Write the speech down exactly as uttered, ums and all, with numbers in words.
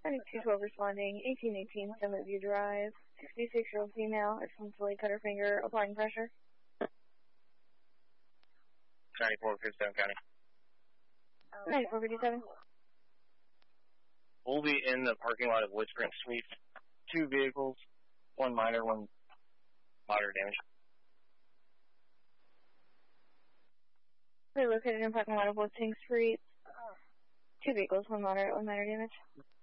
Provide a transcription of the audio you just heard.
ninety-two twelve responding, eighteen eighteen Summit View Drive, sixty-six-year-old female, extensively cut her finger, applying pressure. ninety-four fifty-seven County. ninety-four fifty-seven. We'll be in the parking lot of Woodsprint Suites. Two vehicles, one minor, one moderate damage. We're located in parking lot of Woodspring Street. Two vehicles, one moderate, one minor damage.